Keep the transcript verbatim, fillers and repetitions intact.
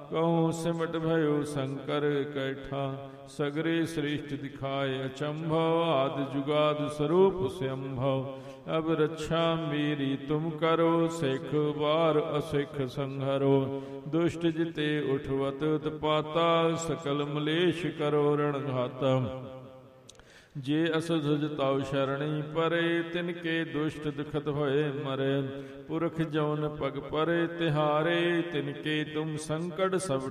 कहूँ सिमट भयो शंकर कैठा। सगरे श्रेष्ठ दिखाए अचंभव, आदि जुगाद स्वरूप स्वयंभव। अब रक्षा मेरी तुम करो, सिख बार असिख संहरो। दुष्ट जिते उठवत उत्पाता, सकल मलेश करो रण घाता। जे असुध ताउ शरणी परे, तिनके दुष्ट दुखत होए मरे। पुरख जौन पग परे तिहारे, तिनके तुम संकट सब